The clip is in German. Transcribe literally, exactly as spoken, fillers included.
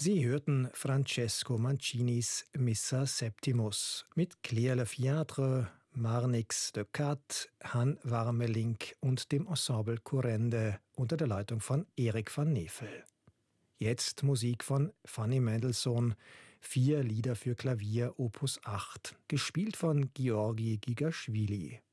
Sie hörten Francesco Mancinis Missa Septimus mit Claire Le Fiatre, Marnix de Cat, Han Warmelink und dem Ensemble Kurrende unter der Leitung von Erik van Nevel. Jetzt Musik von Fanny Mendelssohn, vier Lieder für Klavier Opus acht, gespielt von Georgi Gigaschwili.